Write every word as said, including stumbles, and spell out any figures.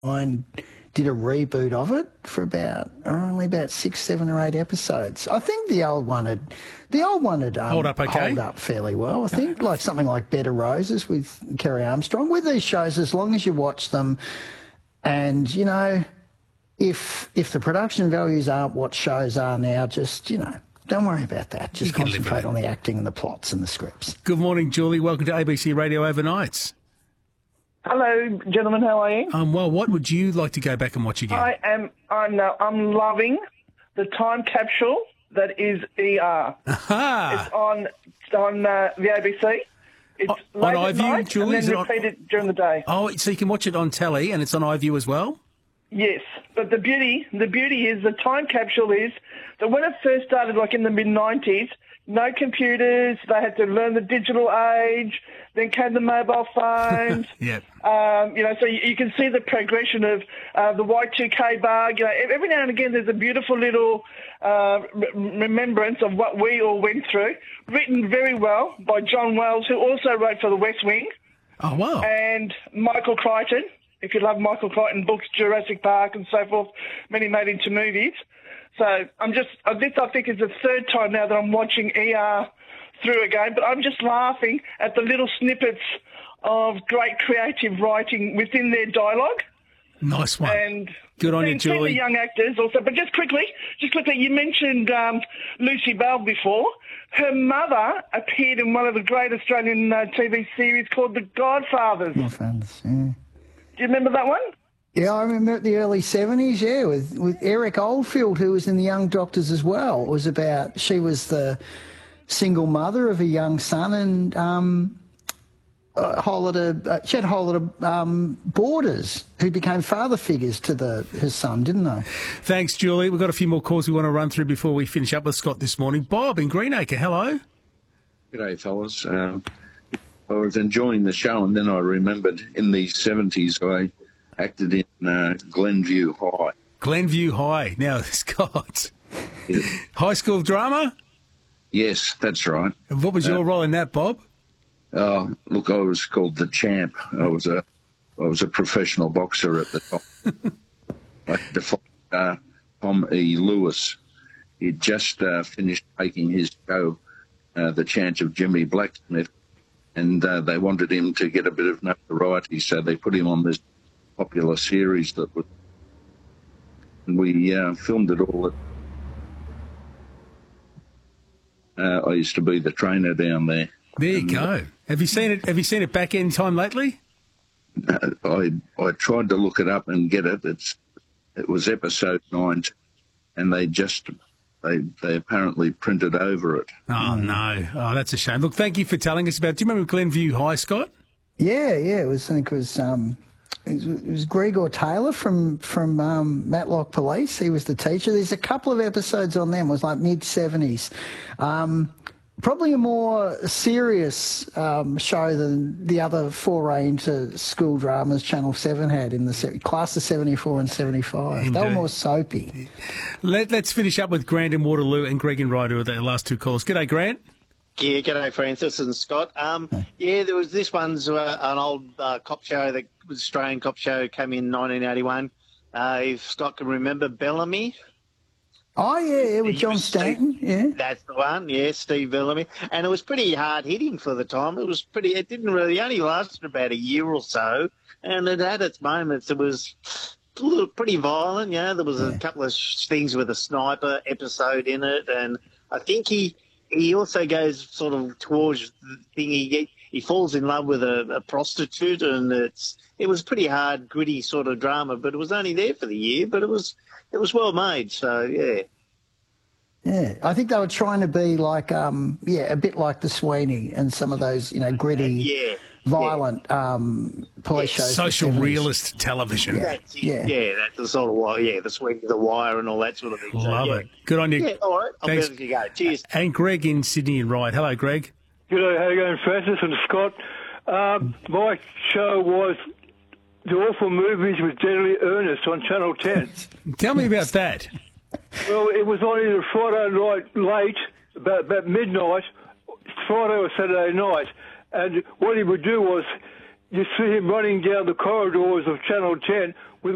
Nine did a reboot of it for about only about six, seven or eight episodes. I think the old one had the old one had um, Hold up okay? hold up fairly well. I think like something like Bed of Roses with Kerry Armstrong. With these shows, as long as you watch them, and you know, if if the production values aren't what shows are now, just you know. Don't worry about that. Just concentrate on the acting and the plots and the scripts. Good morning, Julie. Welcome to A B C Radio Overnights. Hello, gentlemen. How are you? Um, well, what would you like to go back and watch again? I am. I'm. Uh, I'm loving the time capsule that is E R. Aha! It's on on uh, the A B C. It's on late on at iView, night Julie? and then repeat it during the day. Oh, so you can watch it on telly, and it's on iView as well. Yes, but the beauty, the beauty is the time capsule is that when it first started, like in the mid nineties, no computers, they had to learn the digital age. Then came the mobile phones. Yeah. Um, you know, so you, you can see the progression of uh, the Y two K bug. You know, every now and again, there's a beautiful little uh, re- remembrance of what we all went through. Written very well by John Wells, who also wrote for The West Wing. Oh wow! And Michael Crichton. If you love Michael Crichton books, Jurassic Park and so forth, many made into movies. So I'm just, uh, this I think is the third time now that I'm watching E R through again, but I'm just laughing at the little snippets of great creative writing within their dialogue. Nice one. And good on you, seen Julie. the young actors also, but just quickly, just quickly, you mentioned um, Lucy Bell before. Her mother appeared in one of the great Australian uh, T V series called The Godfathers. My friends, yeah. Do you remember that one? Yeah, I remember it the early seventies, yeah, with, with Eric Oldfield, who was in The Young Doctors as well. It was about, she was the single mother of a young son, and um, a whole lot of, uh, she had a whole lot of um, boarders who became father figures to the his son, didn't they? Thanks, Julie. We've got a few more calls we want to run through before we finish up with Scott this morning. Bob in Greenacre, hello. G'day, fellas. Um, I was enjoying the show, and then I remembered in the seventies I acted in uh, Glenview High. Glenview High. Now, Scott, Yeah. high school drama? Yes, that's right. And what was your Uh, role in that, Bob? Uh, look, I was called the Champ. I was a I was a professional boxer at the time. I defied uh, Tom E. Lewis. He'd just uh, finished making his show, uh, The Chance of Jimmy Blacksmith, and uh, they wanted him to get a bit of notoriety, so they put him on this popular series that was, and we uh, filmed it all at, uh, I used to be the trainer down there. There you and, go. Have you seen it? Have you seen it back any time lately? uh, I I tried to look it up and get it. It's it was episode nine, and they just they they apparently printed over it. Oh no! Oh, that's a shame. Look, thank you for telling us about. Do you remember Glenview High, Scott? Yeah, yeah, it was, I think it was, um, it was, it was Gregor Taylor from, from um, Matlock Police. He was the teacher. There's a couple of episodes on them. It was like mid-seventies. Um, probably a more serious um, show than the other foray into school dramas Channel seven had in the se- class of seventy-four and seventy-five. Indeed. They were more soapy. Let, let's finish up with Grant in Waterloo and Greg in Ryder with the last two calls. G'day, Grant. Yeah, g'day, Francis and Scott. Um, yeah, there was this one's uh, an old uh, cop show that was Australian cop show, came in nineteen eighty-one. Uh, if Scott can remember Bellamy. Oh, yeah, yeah, with He John was Stanton, Steve, yeah. That's the one, yeah, Steve Bellamy. And it was pretty hard hitting for the time. It was pretty, it didn't really, it only lasted about a year or so. And it had its moments. It was a little, pretty violent, you know. There was Yeah. a couple of sh- things with a sniper episode in it. And I think he, he also goes sort of towards the thing, he, he falls in love with a, a prostitute, and it's, it was pretty hard, gritty sort of drama, but it was only there for the year, but it was, it was well made, so yeah. Yeah, I think they were trying to be like, um, yeah, a bit like the Sweeney and some of those, you know, gritty, Yeah. violent um, police Yeah, shows. Social of the seventies. realist television. Yeah. That's it. Yeah. Yeah, that's the sort of wire, yeah, the swing, the wire and all that sort of thing. So, Love yeah. it. Good on you. Yeah, all right. I'll Thanks. let you go. Cheers. And Greg in Sydney and Ryde. Hello, Greg. G'day, how you going, Francis and Scott? Um, my show was The Awful Movies with Deadly Ernest on Channel ten. Tell me about that. Well, it was on either Friday night late, about, about midnight, Friday or Saturday night, and what he would do was you see him running down the corridors of Channel ten